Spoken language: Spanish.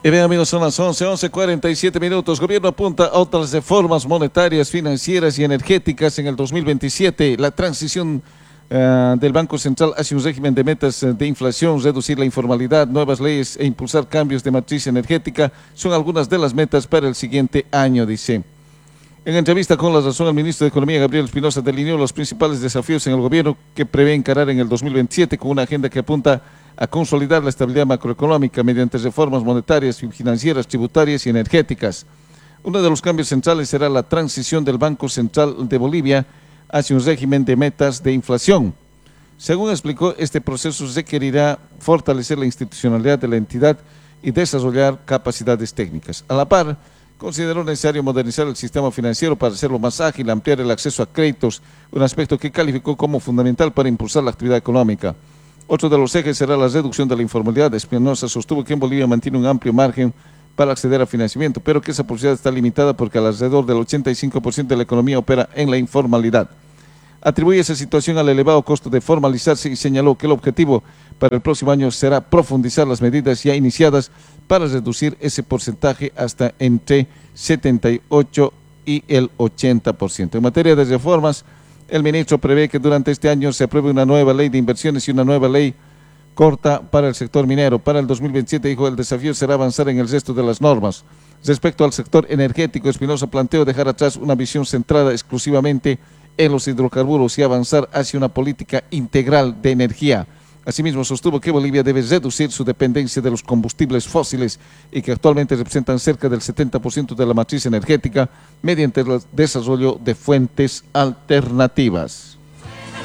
Y bien, amigos, son las 11:47 minutos. Gobierno apunta a otras reformas monetarias, financieras y energéticas en el 2027. La transición del Banco Central hacia un régimen de metas de inflación, reducir la informalidad, nuevas leyes e impulsar cambios de matriz energética son algunas de las metas para el siguiente año, dice. En entrevista con La Razón, el ministro de Economía, Gabriel Espinosa, delineó los principales desafíos en el gobierno que prevé encarar en el 2027 con una agenda que apunta a consolidar la estabilidad macroeconómica mediante reformas monetarias, financieras, tributarias y energéticas. Uno de los cambios centrales será la transición del Banco Central de Bolivia hacia un régimen de metas de inflación. Según explicó, este proceso requerirá fortalecer la institucionalidad de la entidad y desarrollar capacidades técnicas. A la par, consideró necesario modernizar el sistema financiero para hacerlo más ágil, ampliar el acceso a créditos, un aspecto que calificó como fundamental para impulsar la actividad económica. Otro de los ejes será la reducción de la informalidad. Espinosa sostuvo que en Bolivia mantiene un amplio margen para acceder a financiamiento, pero que esa posibilidad está limitada porque alrededor del 85% de la economía opera en la informalidad. Atribuye esa situación al elevado costo de formalizarse y señaló que el objetivo para el próximo año será profundizar las medidas ya iniciadas para reducir ese porcentaje hasta entre 78 y el 80%. En materia de reformas, el ministro prevé que durante este año se apruebe una nueva ley de inversiones y una nueva ley corta para el sector minero. Para el 2027, dijo, el desafío será avanzar en el resto de las normas. Respecto al sector energético, Espinosa planteó dejar atrás una visión centrada exclusivamente en los hidrocarburos y avanzar hacia una política integral de energía. Asimismo, sostuvo que Bolivia debe reducir su dependencia de los combustibles fósiles y que actualmente representan cerca del 70% de la matriz energética mediante el desarrollo de fuentes alternativas.